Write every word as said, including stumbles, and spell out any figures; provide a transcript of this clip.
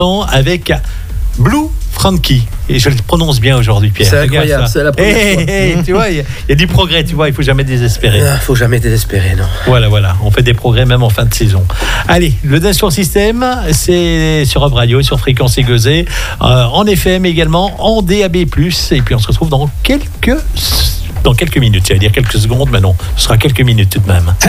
avec Blue Frankie. Et je le prononce bien aujourd'hui, Pierre. C'est Regarde incroyable, ça. c'est la première hey, fois. hey, hey, tu vois, il y, y a du progrès, tu vois, il ne faut jamais désespérer. Il ne faut jamais désespérer, non. Voilà, voilà, on fait des progrès même en fin de saison. Allez, le Dance Floor System, c'est sur Hub Radio, sur Fréquence Égosée, euh, en F M également, en D A B plus, et puis on se retrouve dans quelques, dans quelques minutes, j'allais dire quelques secondes, mais non, ce sera quelques minutes tout de même.